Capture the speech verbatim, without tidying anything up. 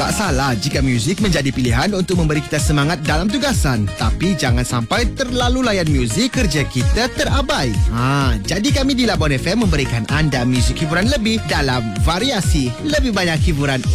Tak salah jika muzik menjadi pilihan untuk memberi kita semangat dalam tugasan. Tapi jangan sampai terlalu layan muzik, kerja kita terabai. Ha, jadi kami di Labuan F M memberikan anda muzik hiburan lebih dalam variasi. Lebih banyak hiburan